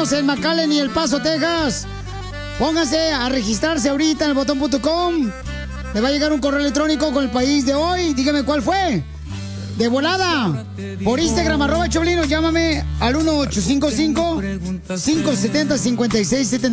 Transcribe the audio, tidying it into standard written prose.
paisanos en McAllen y El Paso, Texas. Pónganse a registrarse ahorita en elbotón.com. Le va a llegar un correo electrónico con el país de hoy. Dígame cuál fue. De volada. Por Instagram, @Choplin, llámame al 1855-570-5670.